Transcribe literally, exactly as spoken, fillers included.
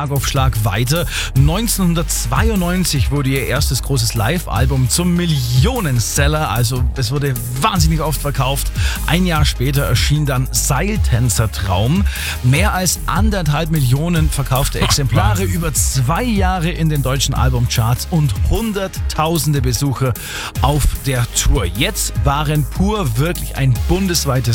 Schlag auf Schlag weiter. neunzehnhundertzweiundneunzig wurde ihr erstes großes Live-Album zum Millionenseller, also es wurde wahnsinnig oft verkauft. Ein Jahr später erschien dann Seiltänzertraum. Mehr als anderthalb Millionen verkaufte Exemplare, über zwei Jahre in den deutschen Albumcharts und hunderttausende Besucher auf der Tour. Jetzt waren Pur wirklich ein bundesweites